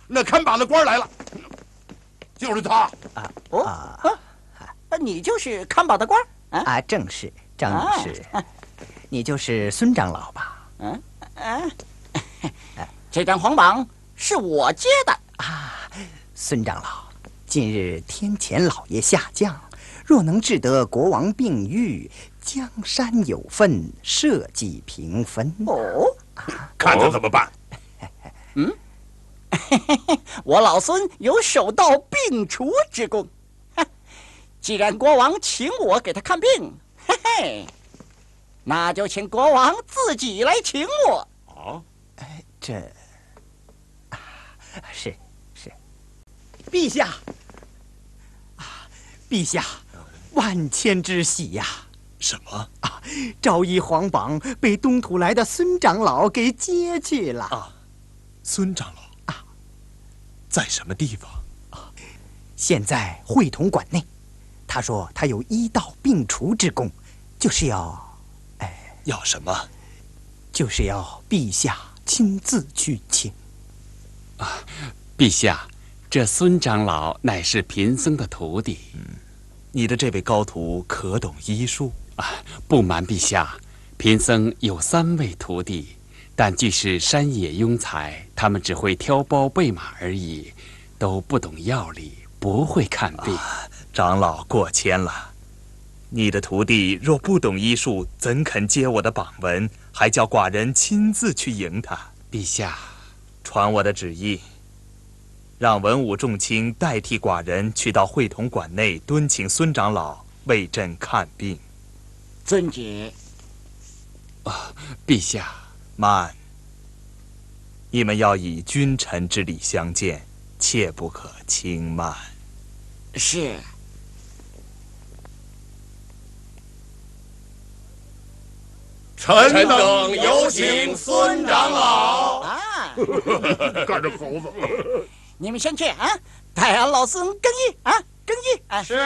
那看榜的官来了，就是他。 你就是看榜的官啊？正是。你就是孙长老吧？ 这张黄榜是我接的啊。孙长老，近日天前老爷下降，若能治得国王病愈，江山有份，社稷平分。 看他怎么办？ 我老孙有手到病除之功。既然国王请我给他看病，那就请国王自己来请我。 是，陛下陛下，万千之喜呀！ 什么啊？昭仪皇榜被东土来的孙长老给接去了啊！孙长老啊， 在什么地方？ 现在会同馆内。他说他有医道病除之功，就是要什么？ 就是要陛下亲自去请。 陛下，这孙长老乃是贫僧的徒弟。 你的这位高徒可懂医术？ 不瞒陛下，贫僧有3位徒弟，但俱是山野庸才，他们只会挑包备马而已，都不懂药理，不会看病。 长老过谦了。你的徒弟若不懂医术，怎肯接我的榜文，还叫寡人亲自去迎他？ 陛下， 传我的旨意，让文武众卿代替寡人去到会同馆内敦请孙长老为朕看病。 遵旨。 陛下， 慢！你们要以君臣之礼相见，切不可轻慢。 是。 臣等有请孙长老。干这猴子！ 你们先去带俺老孙更衣更衣是。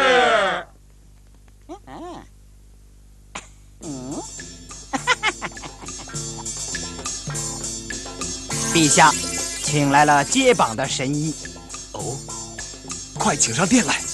陛下，请来了接榜的神医。 快请上殿来。